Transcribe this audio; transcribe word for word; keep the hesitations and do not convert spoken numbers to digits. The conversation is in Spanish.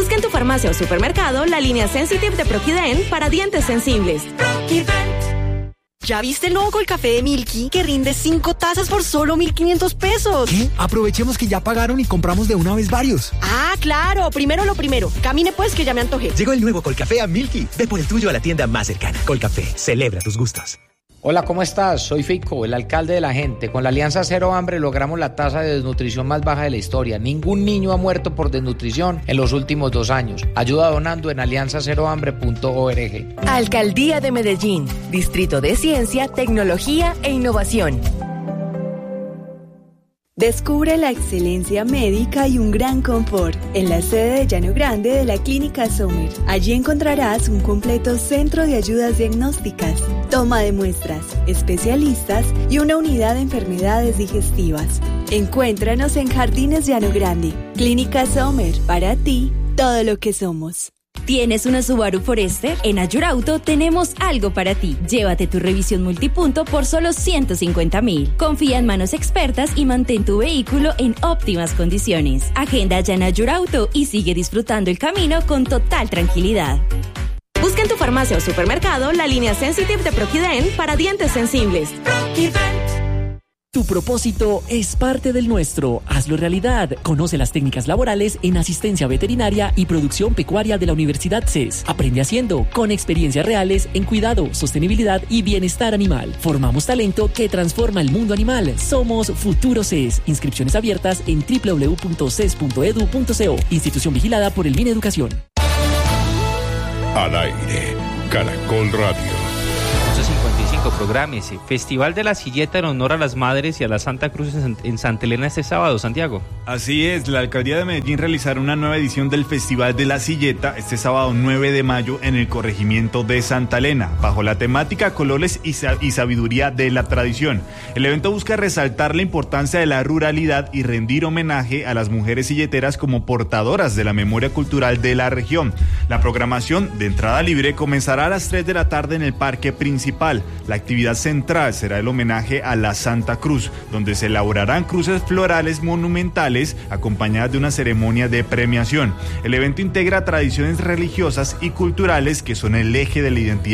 Busca en tu farmacia o supermercado la línea Sensitive de Proquident para dientes sensibles. Proquident. ¿Ya viste el nuevo Colcafé de Milky que rinde cinco tazas por solo mil quinientos pesos? ¿Qué? Aprovechemos que ya pagaron y compramos de una vez varios. Ah, claro. Primero lo primero. Camine pues que ya me antojé. Llegó el nuevo Colcafé a Milky. Ve por el tuyo a la tienda más cercana. Colcafé. Celebra tus gustos. Hola, ¿cómo estás? Soy Fico, el alcalde de la gente. Con la Alianza Cero Hambre logramos la tasa de desnutrición más baja de la historia. Ningún niño ha muerto por desnutrición en los últimos dos años. Ayuda donando en alianza cero hambre punto org. Alcaldía de Medellín, Distrito de Ciencia, Tecnología e Innovación. Descubre la excelencia médica y un gran confort en la sede de Llano Grande de la Clínica Sommer. Allí encontrarás un completo centro de ayudas diagnósticas, toma de muestras, especialistas y una unidad de enfermedades digestivas. Encuéntranos en Jardines Llano Grande. Clínica Sommer, para ti, todo lo que somos. ¿Tienes una Subaru Forester? En Ayurauto tenemos algo para ti. Llévate tu revisión multipunto por solo ciento cincuenta mil. Confía en manos expertas y mantén tu vehículo en óptimas condiciones. Agenda ya en Ayurauto y sigue disfrutando el camino con total tranquilidad. Busca en tu farmacia o supermercado la línea Sensitive de Proquident para dientes sensibles. Proquident. Tu propósito es parte del nuestro. Hazlo realidad. Conoce las técnicas laborales en asistencia veterinaria y producción pecuaria de la Universidad C E S. Aprende haciendo, con experiencias reales en cuidado, sostenibilidad y bienestar animal. Formamos talento que transforma el mundo animal. Somos Futuro C E S. Inscripciones abiertas en doble u doble u doble u punto c e s punto e d u punto co. Institución vigilada por el Mineducación. Al aire, Caracol Radio. cincuenta y cinco, prográmese. Festival de la Silleta en honor a las madres y a la Santa Cruz en, en Santa Elena este sábado, Santiago. Así es, la Alcaldía de Medellín realizará una nueva edición del Festival de la Silleta este sábado nueve de mayo en el corregimiento de Santa Elena, bajo la temática Colores y, sa- y Sabiduría de la Tradición. El evento busca resaltar la importancia de la ruralidad y rendir homenaje a las mujeres silleteras como portadoras de la memoria cultural de la región. La programación de entrada libre comenzará a las tres de la tarde en el parque principal. La actividad central será el homenaje a la Santa Cruz, donde se elaborarán cruces florales monumentales acompañadas de una ceremonia de premiación. El evento integra tradiciones religiosas y culturales que son el eje de la identidad